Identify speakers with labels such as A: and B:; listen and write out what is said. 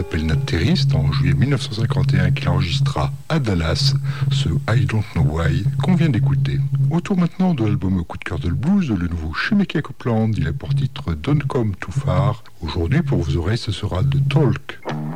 A: s'appelle Nat Terry, c'est en juillet 1951 qu'il enregistra à Dallas ce I Don't Know Why qu'on vient d'écouter. Autour maintenant de l'album coup de cœur de le blues, le nouveau Shemekia Copeland, il a pour titre Don't Come Too Far. Aujourd'hui pour vos oreilles ce sera The Talk.